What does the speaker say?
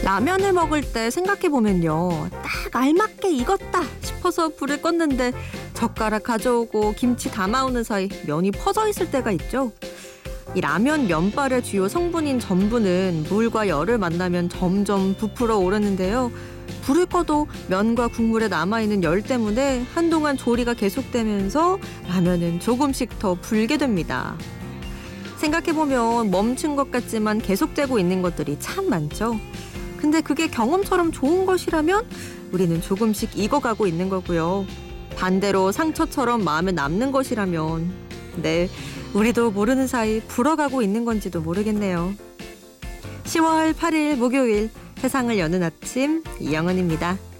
라면을 먹을 때 생각해보면요. 딱 알맞게 익었다 싶어서 불을 껐는데 젓가락 가져오고 김치 담아오는 사이 면이 퍼져 있을 때가 있죠. 이 라면 면발의 주요 성분인 전분은 물과 열을 만나면 점점 부풀어 오르는데요. 불을 꺼도 면과 국물에 남아있는 열 때문에 한동안 조리가 계속되면서 라면은 조금씩 더 불게 됩니다. 생각해보면 멈춘 것 같지만 계속되고 있는 것들이 참 많죠. 근데 그게 경험처럼 좋은 것이라면 우리는 조금씩 익어가고 있는 거고요. 반대로 상처처럼 마음에 남는 것이라면 우리도 모르는 사이 불어가고 있는 건지도 모르겠네요. 10월 8일 목요일 세상을 여는 아침 이영은입니다.